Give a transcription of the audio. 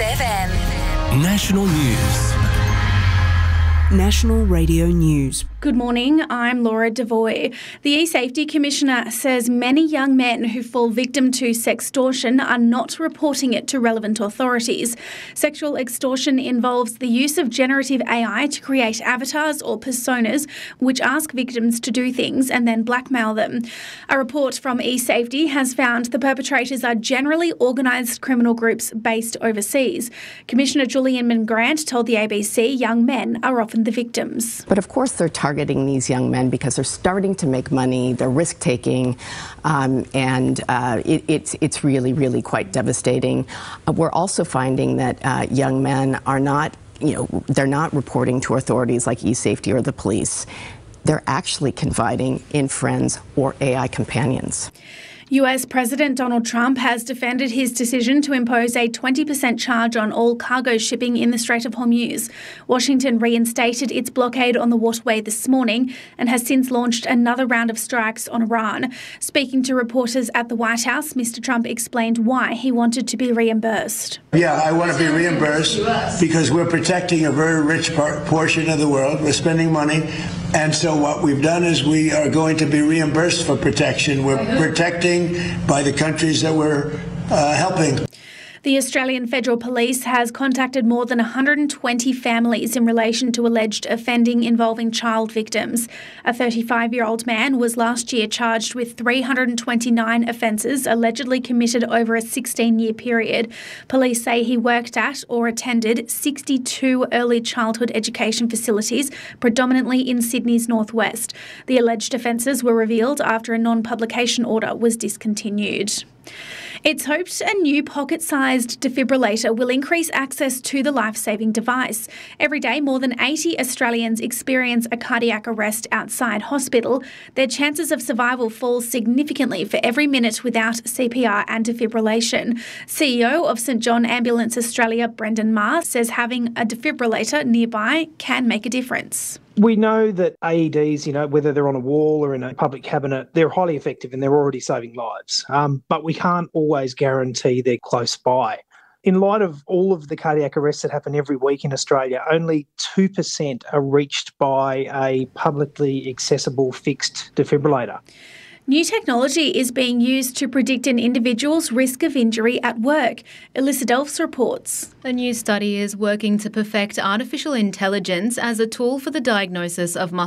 FM. National News. National Radio News. Good morning, I'm Laura Devoy. The eSafety Commissioner says many young men who fall victim to sextortion are not reporting it to relevant authorities. Sexual extortion involves the use of generative AI to create avatars or personas which ask victims to do things and then blackmail them. A report from eSafety has found the perpetrators are generally organised criminal groups based overseas. Commissioner Julian Mingrant told the ABC young men are often the victims. But of course they're targeting these young men because they're starting to make money, they're risk-taking, and it's really, really quite devastating. We're also finding that young men are not, they're not reporting to authorities like eSafety or the police. They're actually confiding in friends or AI companions. US President Donald Trump has defended his decision to impose a 20% charge on all cargo shipping in the Strait of Hormuz. Washington reinstated its blockade on the waterway this morning and has since launched another round of strikes on Iran. Speaking to reporters at the White House, Mr. Trump explained why he wanted to be reimbursed. Yeah, I want to be reimbursed because we're protecting a very rich portion of the world. We're spending money. And so what we've done is we are going to be reimbursed for protection. We're protecting by the countries that we're helping. The Australian Federal Police has contacted more than 120 families in relation to alleged offending involving child victims. A 35-year-old man was last year charged with 329 offences allegedly committed over a 16-year period. Police say he worked at or attended 62 early childhood education facilities, predominantly in Sydney's northwest. The alleged offences were revealed after a non-publication order was discontinued. It's hoped a new pocket-sized defibrillator will increase access to the life-saving device. Every day, more than 80 Australians experience a cardiac arrest outside hospital. Their chances of survival fall significantly for every minute without CPR and defibrillation. CEO of St John Ambulance Australia, Brendan Maher, says having a defibrillator nearby can make a difference. We know that AEDs, whether they're on a wall or in a public cabinet, they're highly effective and they're already saving lives. But we can't always guarantee they're close by. In light of all of the cardiac arrests that happen every week in Australia, only 2% are reached by a publicly accessible fixed defibrillator. New technology is being used to predict an individual's risk of injury at work. Alyssa Delphs reports. A new study is working to perfect artificial intelligence as a tool for the diagnosis of